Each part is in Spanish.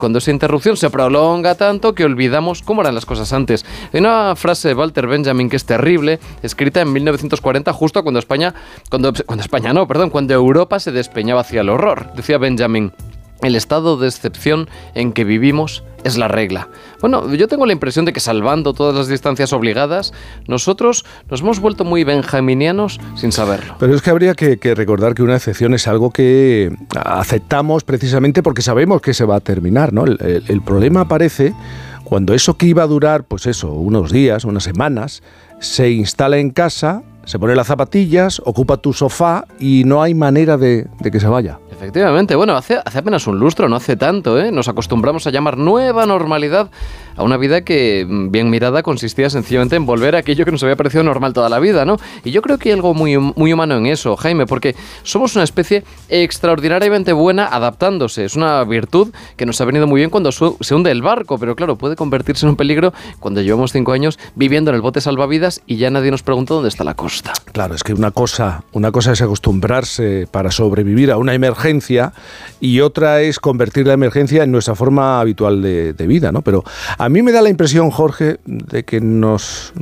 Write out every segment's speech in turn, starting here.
cuando esa interrupción se prolonga tanto que olvidamos cómo eran las cosas antes. Hay una frase de Walter Benjamin que es terrible, escrita en 1940, justo cuando Europa se despeñaba hacia el horror. Decía Benjamin: el estado de excepción en que vivimos es la regla. Bueno, yo tengo la impresión de que, salvando todas las distancias obligadas, nosotros nos hemos vuelto muy benjaminianos sin saberlo. Pero es que habría que recordar que una excepción es algo que aceptamos precisamente porque sabemos que se va a terminar, ¿no? El problema aparece cuando eso que iba a durar, pues eso, unos días, unas semanas, se instala en casa, se pone las zapatillas, ocupa tu sofá y no hay manera de que se vaya. Efectivamente, bueno, hace apenas un lustro, no hace tanto, nos acostumbramos a llamar nueva normalidad a una vida que, bien mirada, consistía sencillamente en volver a aquello que nos había parecido normal toda la vida, ¿no? Y yo creo que hay algo muy humano en eso, Jaime, porque somos una especie extraordinariamente buena adaptándose. Es una virtud que nos ha venido muy bien cuando se hunde el barco, pero claro, puede convertirse en un peligro cuando llevamos 5 años viviendo en el bote salvavidas y ya nadie nos pregunta dónde está la costa. Claro, es que una cosa es acostumbrarse para sobrevivir a una emergencia y otra es convertir la emergencia en nuestra forma habitual de vida, ¿no? Pero a mí me da la impresión, Jorge, de que nos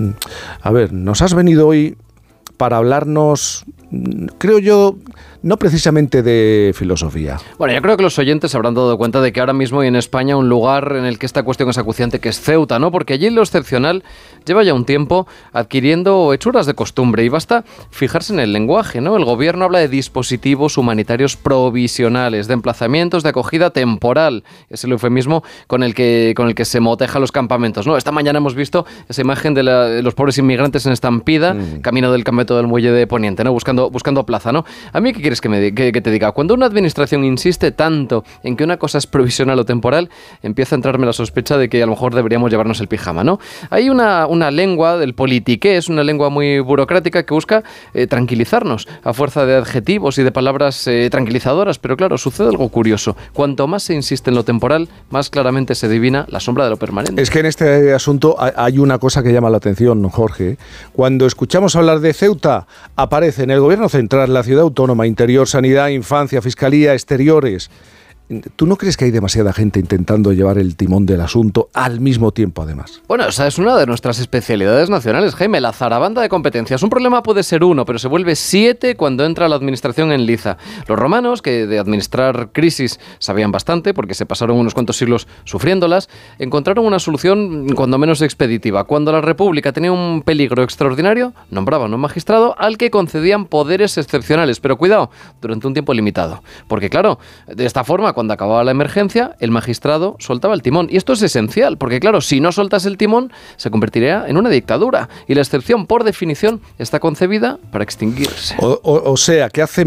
has venido hoy para hablarnos, creo yo, no precisamente de filosofía. Bueno, yo creo que los oyentes se habrán dado cuenta de que ahora mismo hay en España un lugar en el que esta cuestión es acuciante, que es Ceuta, ¿no? Porque allí lo excepcional lleva ya un tiempo adquiriendo hechuras de costumbre y basta fijarse en el lenguaje, ¿no? El gobierno habla de dispositivos humanitarios provisionales, de emplazamientos de acogida temporal, es el eufemismo con el que se moteja los campamentos, ¿no? Esta mañana hemos visto esa imagen de los pobres inmigrantes en estampida, camino del campamento del muelle de Poniente, ¿no? Buscando plaza, ¿no? A mí, ¿qué quieres que te diga? Cuando una administración insiste tanto en que una cosa es provisional o temporal, empieza a entrarme la sospecha de que a lo mejor deberíamos llevarnos el pijama, ¿no? Hay una lengua del politiqués, una lengua muy burocrática que busca tranquilizarnos a fuerza de adjetivos y de palabras tranquilizadoras, pero claro, sucede algo curioso. Cuanto más se insiste en lo temporal, más claramente se adivina la sombra de lo permanente. Es que en este asunto hay una cosa que llama la atención, Jorge. Cuando escuchamos hablar de Ceuta, aparece en el gobierno central, la ciudad autónoma, interior, sanidad, infancia, fiscalía, exteriores. ¿Tú no crees que hay demasiada gente intentando llevar el timón del asunto al mismo tiempo, además? Bueno, esa es una de nuestras especialidades nacionales, Jaime, la zarabanda de competencias. Un problema puede ser uno, pero se vuelve 7 cuando entra la administración en liza. Los romanos, que de administrar crisis sabían bastante, porque se pasaron unos cuantos siglos sufriéndolas, encontraron una solución cuando menos expeditiva. Cuando la República tenía un peligro extraordinario, nombraban un magistrado al que concedían poderes excepcionales. Pero cuidado, durante un tiempo limitado. Porque claro, de esta forma, cuando acababa la emergencia, el magistrado soltaba el timón. Y esto es esencial, porque claro, si no soltas el timón, se convertiría en una dictadura. Y la excepción, por definición, está concebida para extinguirse. O sea, que hace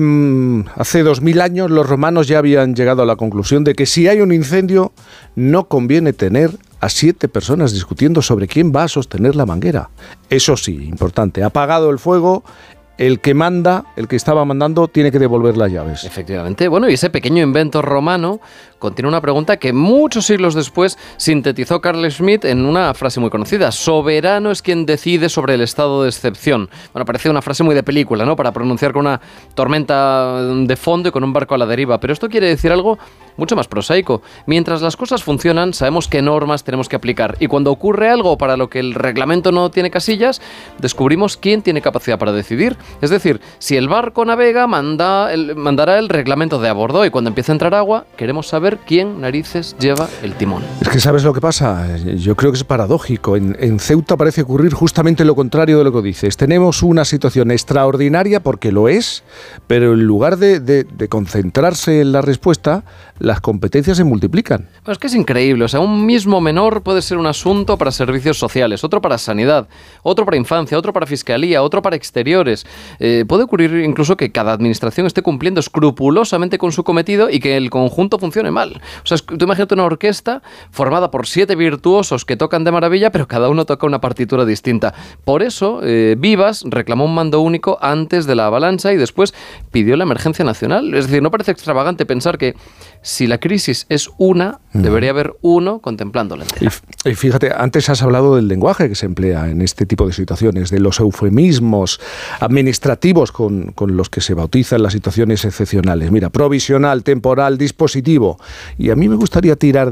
2000 años los romanos ya habían llegado a la conclusión de que si hay un incendio, no conviene tener a 7 personas discutiendo sobre quién va a sostener la manguera. Eso sí, importante, apagado el fuego, el que estaba mandando, tiene que devolver las llaves. Efectivamente. Bueno, y ese pequeño invento romano contiene una pregunta que muchos siglos después sintetizó Carl Schmitt en una frase muy conocida: soberano es quien decide sobre el estado de excepción. Bueno, parece una frase muy de película, ¿no? Para pronunciar con una tormenta de fondo y con un barco a la deriva. Pero esto quiere decir algo mucho más prosaico. Mientras las cosas funcionan, sabemos qué normas tenemos que aplicar. Y cuando ocurre algo para lo que el reglamento no tiene casillas, descubrimos quién tiene capacidad para decidir. Es decir, si el barco navega, mandará el reglamento de a bordo, y cuando empiece a entrar agua, queremos saber quién narices lleva el timón. Es que ¿sabes lo que pasa? Yo creo que es paradójico. En Ceuta parece ocurrir justamente lo contrario de lo que dices. Tenemos una situación extraordinaria, porque lo es, pero en lugar de concentrarse en la respuesta, las competencias se multiplican. Bueno, es que es increíble. O sea, un mismo menor puede ser un asunto para servicios sociales, otro para sanidad, otro para infancia, otro para fiscalía, otro para exteriores. Puede ocurrir incluso que cada administración esté cumpliendo escrupulosamente con su cometido y que el conjunto funcione mal. O sea, tú imagínate una orquesta formada por 7 virtuosos que tocan de maravilla, pero cada uno toca una partitura distinta. Por eso, Vivas reclamó un mando único antes de la avalancha y después pidió la emergencia nacional. Es decir, no parece extravagante pensar que si la crisis es una, debería haber uno contemplándola entera. Y fíjate, antes has hablado del lenguaje que se emplea en este tipo de situaciones, de los eufemismos administrativos con los que se bautizan las situaciones excepcionales. Mira, provisional, temporal, dispositivo. Y a mí me gustaría tirar